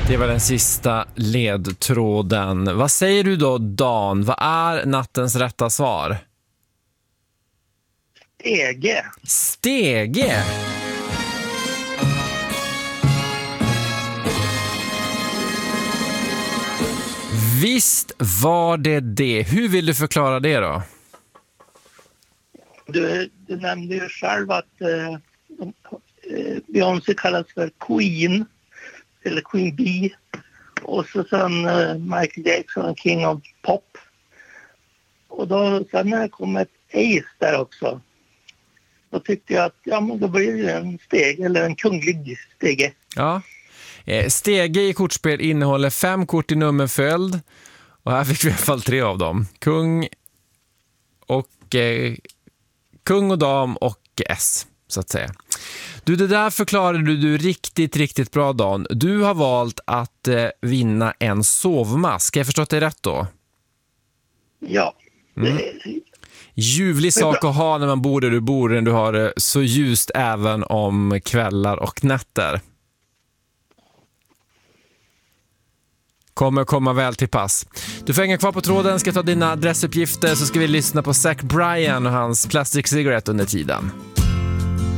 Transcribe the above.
Det var den sista ledtråden. Vad säger du då, Dan? Vad är nattens rätta svar? Stege. Stege. Visst var det. Hur vill du förklara det då? Du nämnde ju själv att Beyoncé kallas för Queen eller Queen Bee, och så sen Michael Jackson, King of Pop, och då sen när det kom ett Ace där också, då tyckte jag att men då blir det en stege eller en kunglig stege. Ja. Stege i kortspel innehåller 5 kort i nummerföljd, och här fick vi i alla fall 3 av dem. Kung och dam och S, så att säga. Du, det där förklarade du riktigt, riktigt bra, Dan. Du har valt att vinna en sovmask. Har jag förstått det rätt då? Ja. Ljuvlig sak att ha när man bor där du bor, när du har det så ljust även om kvällar och nätter. Kommer komma väl till pass. Du får hänga kvar på tråden, ska ta dina adressuppgifter, så ska vi lyssna på Zach Bryan och hans Plastic Cigarette under tiden.